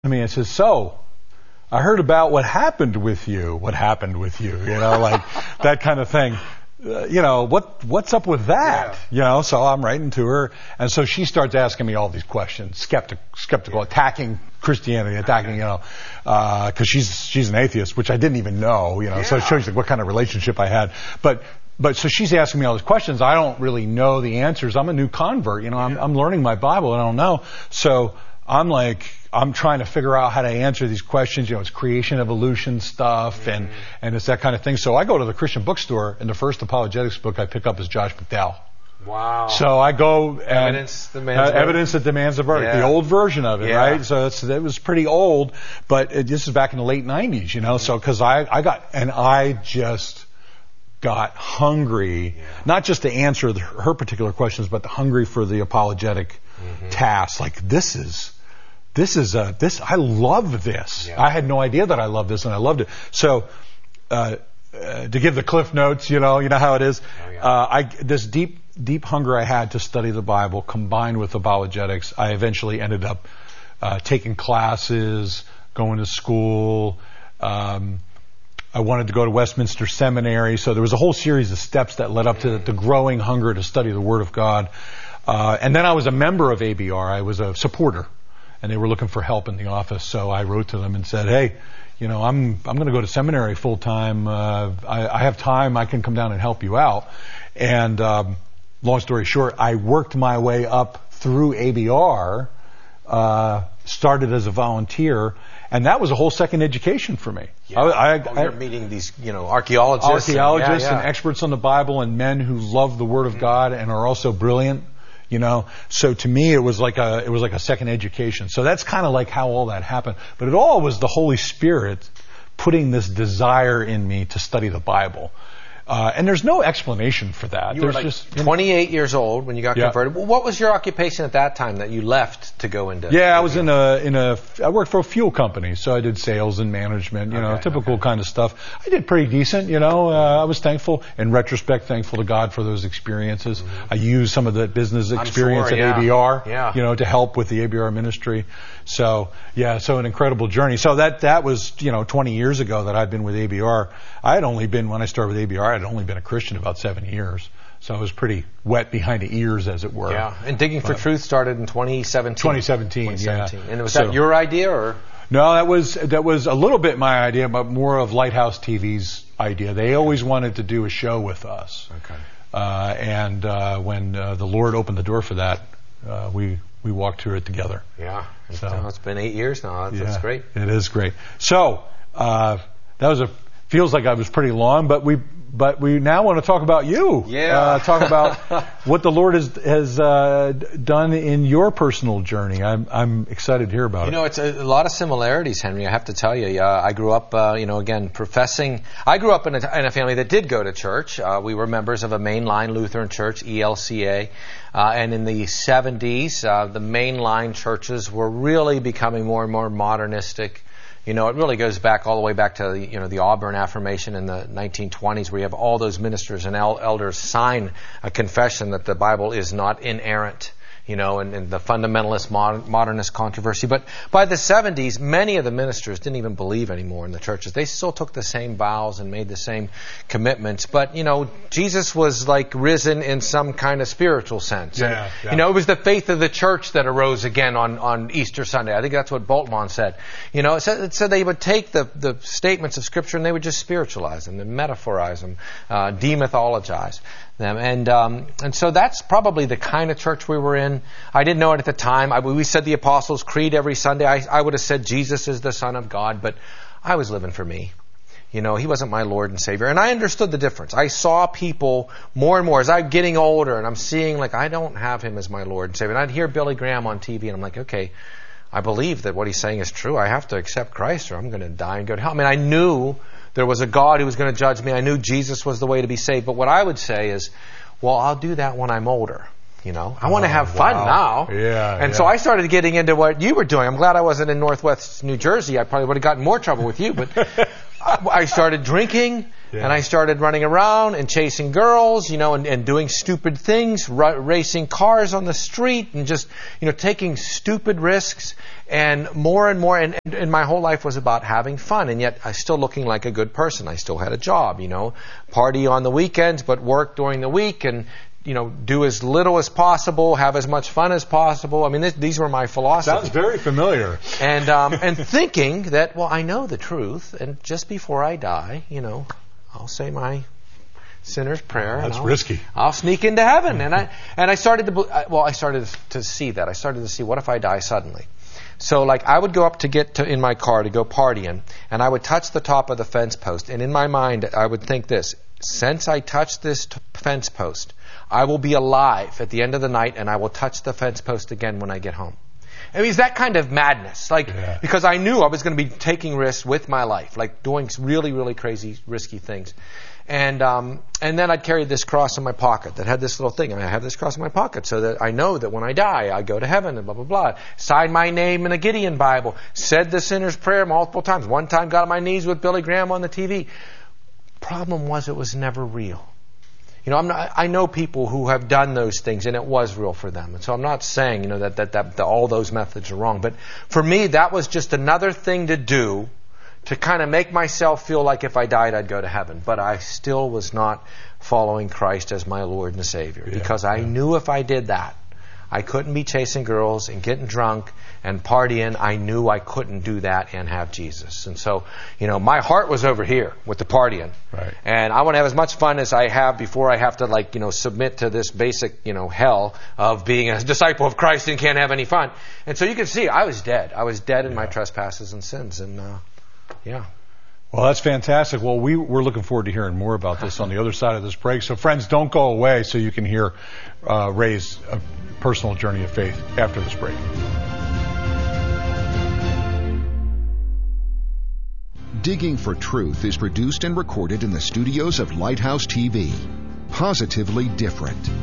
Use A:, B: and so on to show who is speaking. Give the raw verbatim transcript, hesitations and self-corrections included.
A: I mean, it says, so, I heard about what happened with you. What happened with you? You know, like that kind of thing. Uh, you know, what what's up with that? Yeah. You know, so I'm writing to her. And so she starts asking me all these questions, skeptic, skeptical, attacking Christianity, attacking, you know, uh, cause she's, she's an atheist, which I didn't even know, you know, yeah. So it shows you what kind of relationship I had. But, but so she's asking me all these questions. I don't really know the answers. I'm a new convert, you know, I'm, I'm learning my Bible. I don't know. So I'm like, I'm trying to figure out how to answer these questions. You know, it's creation, evolution stuff, and, mm-hmm. and it's that kind of thing. So I go to the Christian bookstore, and the first apologetics book I pick up is Josh McDowell.
B: Wow.
A: So I go and
B: evidence demands
A: uh, evidence that demands a verdict, yeah. The old version of it, yeah. Right? So it's, it was pretty old, but it, this is back in the late nineties, you know. Mm-hmm. So because I I got and I just got hungry, yeah. Not just to answer the, her particular questions, but the hungry for the apologetic mm-hmm. task. Like this is. This is a, this, I love this. Yeah. I had no idea that I loved this, and I loved it. So, uh, uh, to give the cliff notes, you know, you know how it is. Oh, yeah. uh, I, this deep, deep hunger I had to study the Bible combined with apologetics, I eventually ended up, uh, taking classes, going to school. Um, I wanted to go to Westminster Seminary. So there was a whole series of steps that led up to the, the growing hunger to study the Word of God. Uh, and then I was a member of A B R. I was a supporter. And they were looking for help in the office, so I wrote to them and said, "Hey, you know, I'm I'm going to go to seminary full time. Uh, I, I have time. I can come down and help you out." And um, long story short, I worked my way up through A B R, uh, started as a volunteer, and that was a whole second education for me.
B: Yeah.
A: I, I,
B: oh, you're
A: I,
B: meeting these, you know, archaeologists,
A: archaeologists,
B: and, yeah, yeah.
A: and experts on the Bible, and men who love the Word of mm-hmm. God and are also brilliant. You know, so to me it was like a it was like a second education. So that's kind of like how all that happened. But it all was the Holy Spirit putting this desire in me to study the Bible. Uh, and there's no explanation for that.
B: You
A: there's
B: were like
A: just
B: twenty-eight years old when you got
A: yeah.
B: converted. Well, what was your occupation at that time that you left to go into?
A: Yeah, I was in a in a I worked for a fuel company, so I did sales and management. You okay, know, typical okay. kind of stuff. I did pretty decent. You know, uh, I was thankful in retrospect, thankful to God for those experiences. Mm-hmm. I used some of the business experience
B: sure,
A: at
B: yeah.
A: A B R.
B: Yeah.
A: You know, to help with the A B R ministry. So yeah, so an incredible journey. So that that was you know twenty years ago that I've been with A B R. I had only been when I started with A B R. I had only been a Christian about seven years. So I was pretty wet behind the ears, as it were.
B: Yeah. And Digging for
A: but,
B: Truth started in twenty seventeen.
A: twenty seventeen, twenty seventeen.
B: Yeah. And was
A: so,
B: that your idea, or?
A: No, that was that was a little bit my idea, but more of Lighthouse T V's idea. They always wanted to do a show with us.
B: Okay.
A: Uh, and uh, when uh, the Lord opened the door for that, uh, we we walked through it together.
B: Yeah.
A: So
B: no, it's been eight years now. That's,
A: yeah,
B: that's great.
A: It is great. So uh, that was a feels like I was pretty long, but we. But we now want to talk about you.
B: Yeah.
A: Uh, talk about what the Lord has has uh, done in your personal journey. I'm I'm excited to hear about
B: you
A: it.
B: You know, it's a, a lot of similarities, Henry. I have to tell you. Uh, I grew up, uh, you know, again, professing. I grew up in a, in a family that did go to church. Uh, we were members of a mainline Lutheran church, E L C A. Uh, and in the seventies, uh, the mainline churches were really becoming more and more modernistic. You know, it really goes back all the way back to, you know, the Auburn Affirmation in the nineteen twenties, where you have all those ministers and el- elders sign a confession that the Bible is not inerrant, you know, and, and the fundamentalist mod- modernist controversy. But by the seventies, many of the ministers didn't even believe anymore in the churches. They still took the same vows and made the same commitments. But, you know, Jesus was like risen in some kind of spiritual sense.
A: Yeah,
B: and,
A: yeah.
B: You know, it was the faith of the church that arose again on, on Easter Sunday. I think that's what Bultmann said. You know, so, so they would take the, the statements of Scripture and they would just spiritualize them and metaphorize them, uh, demythologize them. And um, and so that's probably the kind of church we were in. I didn't know it at the time. I, we said the Apostles' Creed every Sunday. I, I would have said Jesus is the Son of God, but I was living for me. You know, He wasn't my Lord and Savior. And I understood the difference. I saw people more and more as I'm getting older and I'm seeing, like, I don't have Him as my Lord and Savior. And I'd hear Billy Graham on T V and I'm like, okay, I believe that what he's saying is true. I have to accept Christ or I'm going to die and go to hell. I mean, I knew there was a God who was going to judge me. I knew Jesus was the way to be saved. But what I would say is, well, I'll do that when I'm older. You know, I want to
A: oh,
B: have fun
A: wow.
B: now.
A: Yeah.
B: And
A: yeah.
B: so I started getting into what you were doing. I'm glad I wasn't in Northwest New Jersey. I probably would have gotten more trouble with you. But I started drinking, yeah. and I started running around and chasing girls, you know, and, and doing stupid things, r- racing cars on the street, and just, you know, taking stupid risks. And more and more, and, and, and my whole life was about having fun. And yet I still looking like a good person. I still had a job, you know, party on the weekends, but work during the week, and you know, do as little as possible, have as much fun as possible. I mean, this, these were my philosophies.
A: Sounds very familiar.
B: And um, and thinking that, well, I know the truth, and just before I die, you know, I'll say my sinner's prayer.
A: That's
B: and I'll,
A: risky.
B: I'll sneak into heaven. and I and I started to, well, I started to see that. I started to see, what if I die suddenly? So, like, I would go up to get to, in my car to go partying, and I would touch the top of the fence post. And in my mind, I would think this: since I touched this t- fence post, I will be alive at the end of the night, and I will touch the fence post again when I get home. I mean, it's that kind of madness. Like, yeah. because I knew I was going to be taking risks with my life, like doing really, really crazy, risky things. And um, and then I'd carry this cross in my pocket that had this little thing. I have this cross in my pocket so that I know that when I die, I go to heaven and blah, blah, blah. Signed my name in a Gideon Bible. Said the sinner's prayer multiple times. One time got on my knees with Billy Graham on the T V. Problem was, it was never real. You know, I'm not, I know people who have done those things, and it was real for them. And so I'm not saying, you know, that, that, that, that all those methods are wrong. But for me, that was just another thing to do to kind of make myself feel like if I died, I'd go to heaven. But I still was not following Christ as my Lord and Savior. Yeah, because I yeah. knew if I did that, I couldn't be chasing girls and getting drunk and partying. I knew I couldn't do that and have Jesus. And so, you know, my heart was over here with the partying.
A: Right.
B: And I want to have as much fun as I have before I have to, like, you know, submit to this basic, you know, hell of being a disciple of Christ and can't have any fun. And so you can see, I was dead. I was dead in yeah. my trespasses and sins. And, uh, yeah.
A: Well, that's fantastic. Well, we, we're looking forward to hearing more about this on the other side of this break. So, friends, don't go away so you can hear uh, Ray's uh, personal journey of faith after this break.
C: Digging for Truth is produced and recorded in the studios of Lighthouse T V. Positively different.